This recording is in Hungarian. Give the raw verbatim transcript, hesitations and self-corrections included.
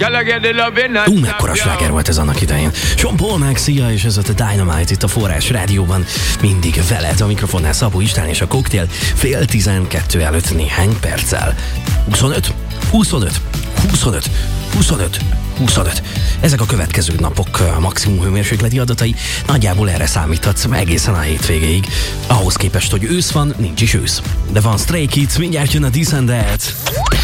Ú, mekkora sláger volt ez annak idején. Sean Paul meg Sia, és ez a Dynamite itt a Forrás Rádióban. Mindig veled a mikrofonnál Szabó István, és a koktél fél tizenkettő előtt néhány perccel. huszonöt, huszonöt, huszonöt, huszonöt, huszonöt. Ezek a következő napok maximum hőmérsékleti adatai. Nagyjából erre számíthatsz egészen a hétvégéig. Ahhoz képest, hogy ősz van, nincs is ősz. De van Stray Kids, mindjárt jön a Descendant.